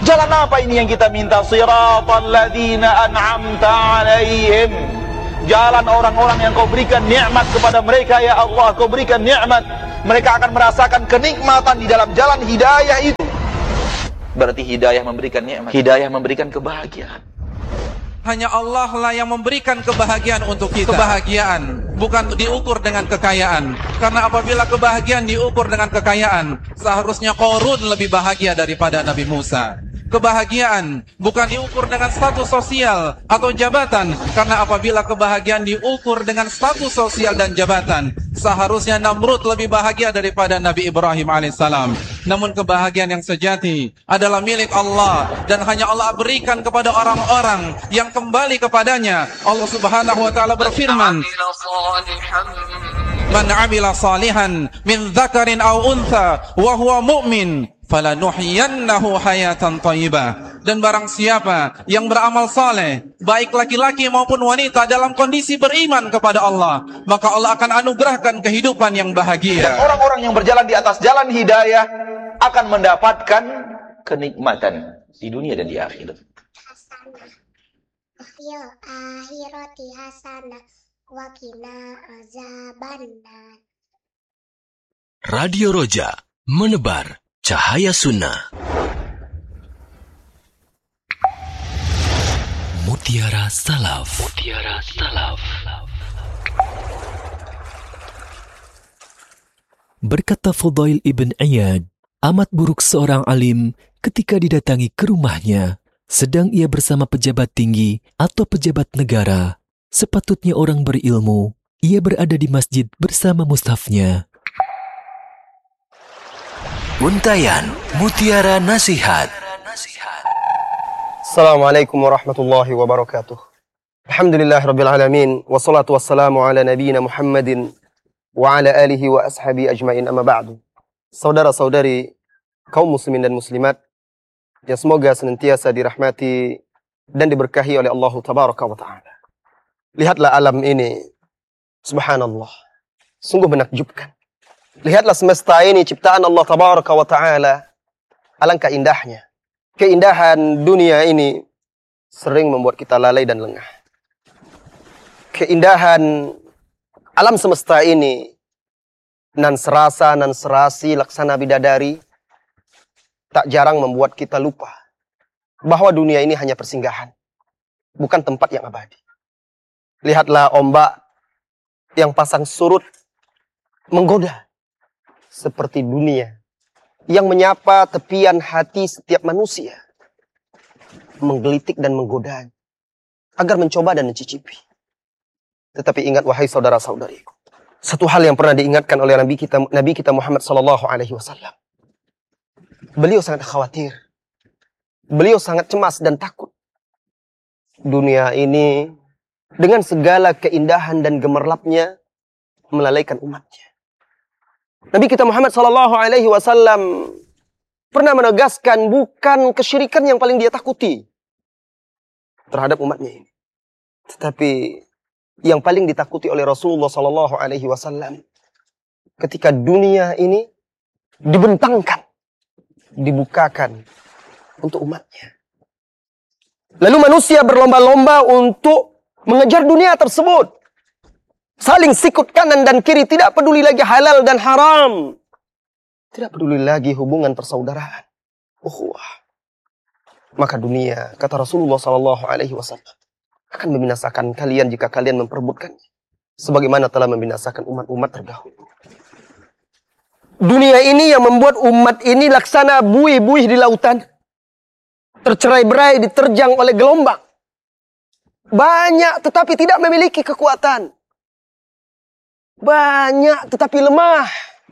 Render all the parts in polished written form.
Jalan apa ini yang kita minta? Siratal ladzina an'amta alaihim. Jalan orang-orang yang kau berikan nikmat kepada mereka, ya Allah. Kau berikan nikmat, mereka akan merasakan kenikmatan di dalam jalan hidayah itu. Berarti hidayah memberikan nikmat, hidayah memberikan kebahagiaan. Hanya Allah lah yang memberikan kebahagiaan untuk kita. Kebahagiaan bukan diukur dengan kekayaan. Karena apabila kebahagiaan diukur dengan kekayaan, seharusnya Qarun lebih bahagia daripada Nabi Musa. Kebahagiaan bukan diukur dengan status sosial atau jabatan. Karena apabila kebahagiaan diukur dengan status sosial dan jabatan, seharusnya Namrud lebih bahagia daripada Nabi Ibrahim alaihissalam. Namun kebahagiaan yang sejati adalah milik Allah, dan hanya Allah berikan kepada orang-orang yang kembali kepadanya. Allah Subhanahu wa taala berfirman, "Man 'amila salihan min dzakarin aw untha wa huwa mu'min falanuhyiyannahu hayatan thayyibah." Dan barang siapa yang beramal saleh, baik laki-laki maupun wanita, dalam kondisi beriman kepada Allah, maka Allah akan anugerahkan kehidupan yang bahagia. Dan orang-orang yang berjalan di atas jalan hidayah akan mendapatkan kenikmatan di dunia dan di akhirat. Fil akhirati hasanah wa qina azabannar. Radio Roja, menebar cahaya sunnah. Mutiara Salaf. Mutiara Salaf. Berkata Fudail ibn Iyad, amat buruk seorang alim ketika didatangi ke rumahnya, sedang ia bersama pejabat tinggi atau pejabat negara. Sepatutnya orang berilmu, ia berada di masjid bersama mushafnya. Untayan Mutiara Nasihat. Assalamualaikum warahmatullahi wabarakatuh. Alhamdulillahirabbil alamin, wassalatu wassalamu ala nabiyyina Muhammadin wa ala alihi wa ashabi ajmain, amma ba'du. Saudara-saudari kaum muslimin dan muslimat yang semoga senantiasa dirahmati dan diberkahi oleh Allah tabaraka wa ta'ala. Lihatlah alam ini, subhanallah, sungguh menakjubkan. Lihatlah semesta ini, ciptaan Allah tabaraka wa ta'ala, alangkah indahnya. Keindahan dunia ini sering membuat kita lalai dan lengah. Keindahan alam semesta ini, nan serasa, nan serasi, laksana bidadari, tak jarang membuat kita lupa bahwa dunia ini hanya persinggahan, bukan tempat yang abadi. Lihatlah ombak yang pasang surut menggoda, seperti dunia yang menyapa tepian hati setiap manusia, menggelitik dan menggoda agar mencoba dan mencicipi. Tetapi ingat wahai saudara-saudariku, satu hal yang pernah diingatkan oleh Nabi kita Muhammad sallallahu alaihi wasallam. Beliau sangat khawatir. Beliau sangat cemas dan takut. Dunia ini dengan segala keindahan dan gemerlapnya melalaikan umatnya. Nabi kita Muhammad sallallahu alaihi wasallam pernah menegaskan bukan kesyirikan yang paling dia takuti terhadap umatnya ini, tetapi yang paling ditakuti oleh Rasulullah sallallahu alaihi wasallam ketika dunia ini dibentangkan, dibukakan untuk umatnya. Lalu manusia berlomba-lomba untuk mengejar dunia tersebut. Saling sikut kanan dan kiri, tidak peduli lagi halal dan haram. Tidak peduli lagi hubungan persaudaraan, ukhuwah. Maka dunia, kata Rasulullah sallallahu alaihi wasallam, akan membinasakan kalian jika kalian memperebutkannya, sebagaimana telah membinasakan umat-umat terdahulu. Dunia ini yang membuat umat ini laksana buih-buih di lautan, tercerai-berai, diterjang oleh gelombang. Banyak tetapi tidak memiliki kekuatan. Banyak tetapi lemah.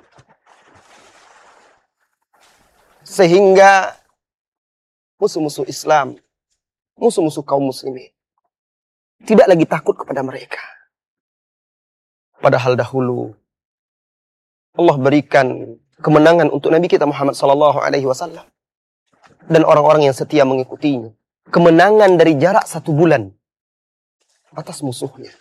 Sehingga musuh-musuh Islam, musuh-musuh kaum muslimin, tidak lagi takut kepada mereka. Padahal dahulu Allah berikan kemenangan untuk Nabi kita Muhammad sallallahu alaihi wasallam dan orang-orang yang setia mengikutinya. Kemenangan dari jarak 1 bulan atas musuhnya.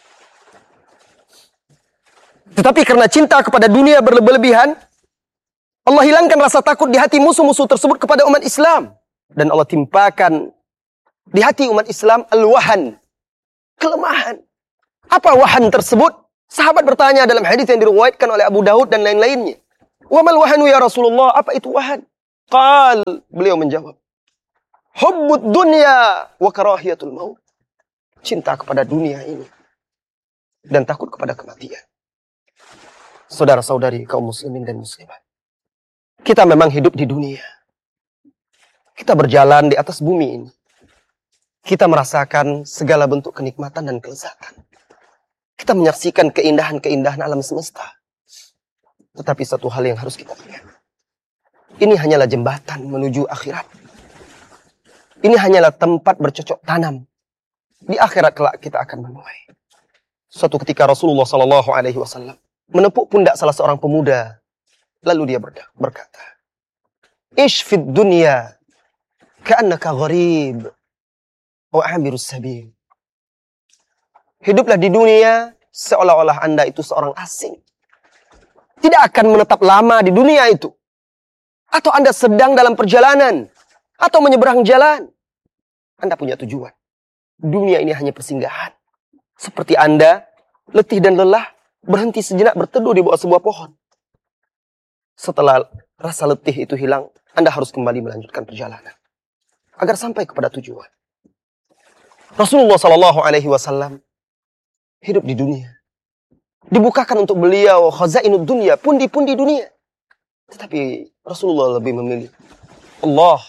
Tetapi karena cinta kepada dunia berlebihan, Allah hilangkan rasa takut di hati musuh-musuh tersebut kepada umat Islam. Dan Allah timpakan di hati umat Islam al-wahan, kelemahan. Apa wahan tersebut? Sahabat bertanya dalam hadis yang diriwayatkan oleh Abu Daud dan lain-lainnya. Wa mal wahanu ya Rasulullah? Apa itu wahan? Beliau menjawab, hubbud dunya wa karahiyatul maut. Cinta kepada dunia ini dan takut kepada kematian. Saudara-saudari kaum muslimin dan muslimat, kita memang hidup di dunia. Kita berjalan di atas bumi ini. Kita merasakan segala bentuk kenikmatan dan kelezatan. Kita menyaksikan keindahan-keindahan alam semesta. Tetapi satu hal yang harus kita ingat. Ini hanyalah jembatan menuju akhirat. Ini hanyalah tempat bercocok tanam. Di akhirat kelak kita akan menuai. Suatu ketika Rasulullah SAW menepuk pundak salah seorang pemuda. Lalu dia berkata, Ish fid dunya ka'annaka gharib wa abirus sabil. Hiduplah di dunia seolah-olah Anda itu seorang asing. Tidak akan menetap lama di dunia itu. Atau Anda sedang dalam perjalanan. Atau menyeberang jalan. Anda punya tujuan. Dunia ini hanya persinggahan. Seperti Anda, letih dan lelah, berhenti sejenak berteduh di bawah sebuah pohon. Setelah rasa letih itu hilang, Anda harus kembali melanjutkan perjalanan. Agar sampai kepada tujuan. Rasulullah SAW hidup di dunia. Dibukakan untuk beliau khazainud dunia, pundi-pundi dunia. Tetapi Rasulullah lebih memilih Allah.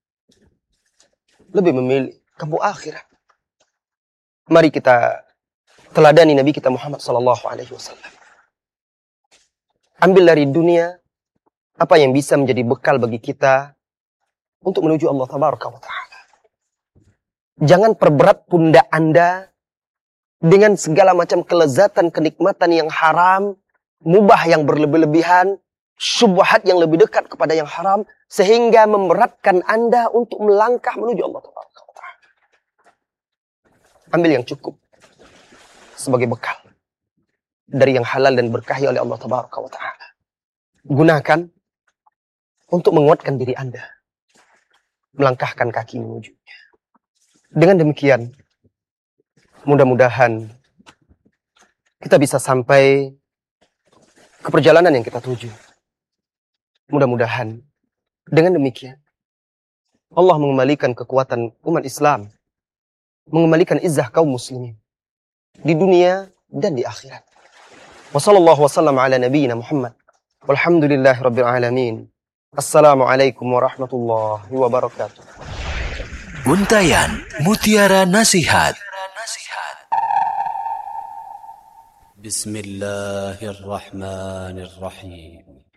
Lebih memilih kampung akhirat. Mari kita teladani Nabi kita Muhammad SAW. Ambil dari dunia apa yang bisa menjadi bekal bagi kita untuk menuju Allah Tabaraka wa Ta'ala. Jangan perberat pundak Anda dengan segala macam kelezatan, kenikmatan yang haram, mubah yang berlebih-lebihan, syubhat yang lebih dekat kepada yang haram, sehingga memberatkan Anda untuk melangkah menuju Allah Tabaraka wa Ta'ala. Ambil yang cukup sebagai bekal dari yang halal dan berkahi oleh Allah Tabaraka wa Ta'ala. Gunakan untuk menguatkan diri Anda, melangkahkan kaki menujunya. Dengan demikian, mudah-mudahan kita bisa sampai ke perjalanan yang kita tuju. Mudah-mudahan dengan demikian Allah mengembalikan kekuatan umat Islam, mengembalikan izzah kaum muslimin di dunia dan di akhirat. Wassallallahu wasallam ala nabiyyina Muhammad. Walhamdulillahi rabbil alamin. Assalamualaikum warahmatullahi wabarakatuh. Untayan Mutiara Nasihat. Bismillahirrahmanirrahim.